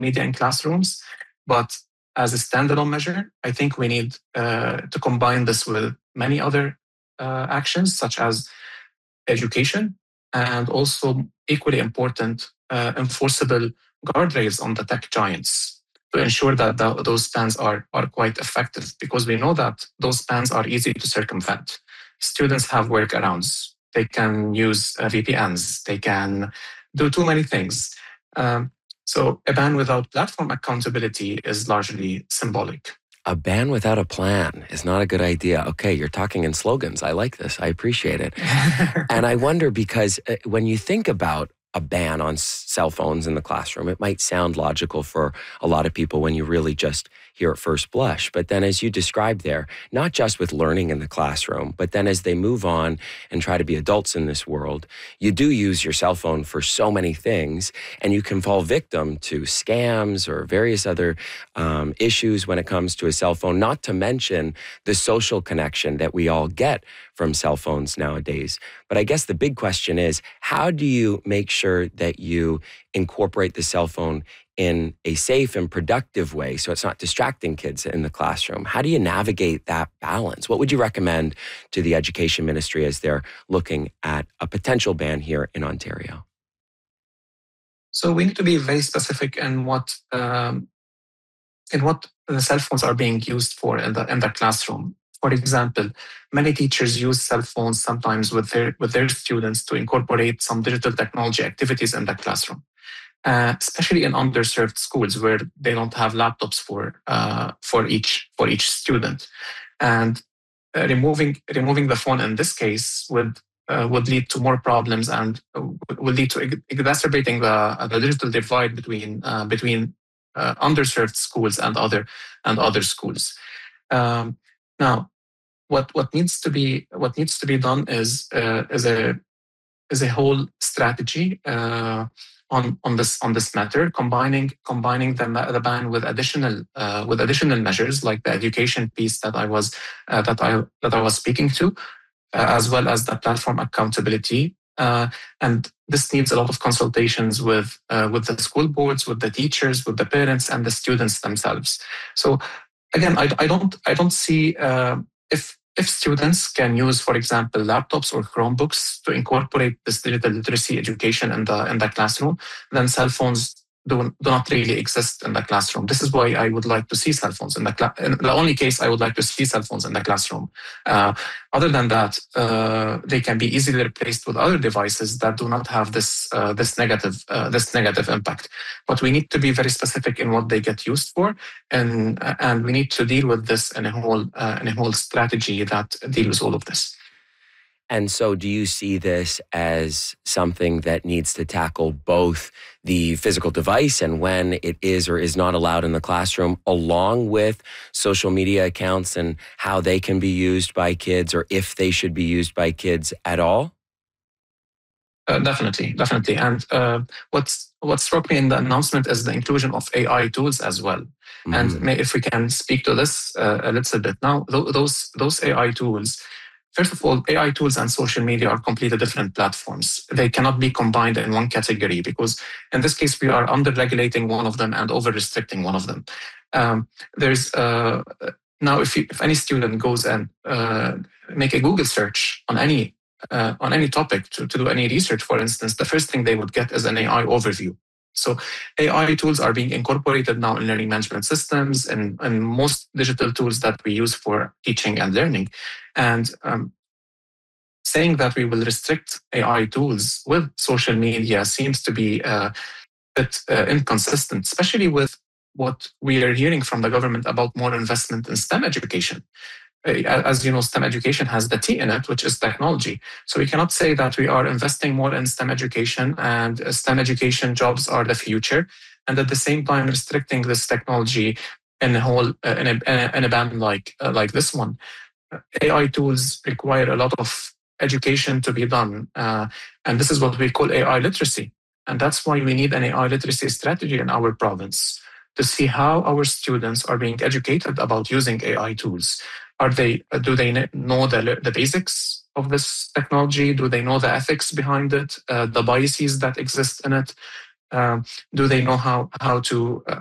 media in classrooms. But as a standalone measure, I think we need to combine this with many other actions, such as education, and also equally important, enforceable guardrails on the tech giants to ensure that those bans are quite effective, because we know that those bans are easy to circumvent. Students have workarounds. They can use VPNs. They can do too many things. So a ban without platform accountability is largely symbolic. A ban without a plan is not a good idea. Okay, you're talking in slogans. I like this. I appreciate it. And I wonder, because when you think about a ban on cell phones in the classroom, it might sound logical for a lot of people when you really just hear at first blush. But then as you described there, not just with learning in the classroom, but then as they move on and try to be adults in this world, you do use your cell phone for so many things, and you can fall victim to scams or various other issues when it comes to a cell phone, not to mention the social connection that we all get from cell phones nowadays. But I guess the big question is, how do you make sure that you incorporate the cell phone in a safe and productive way so it's not distracting kids in the classroom? How do you navigate that balance? What would you recommend to the Education Ministry as they're looking at a potential ban here in Ontario? So we need to be very specific in what the cell phones are being used for in the classroom. For example, many teachers use cell phones sometimes with their students to incorporate some digital technology activities in the classroom, especially in underserved schools where they don't have laptops for each student. And removing the phone in this case would lead to more problems and would lead to exacerbating the digital divide between underserved schools and other schools. Now, what needs to be done is a whole strategy on this matter, combining the ban with additional measures like the education piece that I was speaking to, as well as the platform accountability. And this needs a lot of consultations with the school boards, with the teachers, with the parents, and the students themselves. So again, I don't see if students can use, for example, laptops or Chromebooks to incorporate this digital literacy education in the classroom, then cell phones do not really exist in the classroom. This is why I would like to see cell phones in the only case I would like to see cell phones in the classroom. Other than that, they can be easily replaced with other devices that do not have this negative impact. But we need to be very specific in what they get used for, and we need to deal with this in a whole strategy that deals with all of this. And so do you see this as something that needs to tackle both the physical device and when it is or is not allowed in the classroom, along with social media accounts and how they can be used by kids, or if they should be used by kids at all? Definitely. And what struck me in the announcement is the inclusion of AI tools as well. Mm-hmm. And if we can speak to this a little bit now, those AI tools. First of all, AI tools and social media are completely different platforms. They cannot be combined in one category because in this case, we are under-regulating one of them and over-restricting one of them. Now, if any student goes and make a Google search on any topic to do any research, for instance, the first thing they would get is an AI overview. So AI tools are being incorporated now in learning management systems and most digital tools that we use for teaching and learning. And saying that we will restrict AI tools with social media seems to be a bit inconsistent, especially with what we are hearing from the government about more investment in STEM education. As you know, STEM education has the T in it, which is technology. So we cannot say that we are investing more in STEM education and STEM education jobs are the future, and at the same time restricting this technology in a ban like this one. AI tools require a lot of education to be done, and this is what we call AI literacy. And that's why we need an AI literacy strategy in our province to see how our students are being educated about using AI tools. Do they know the basics of this technology? Do they know the ethics behind it, the biases that exist in it? Do they know how to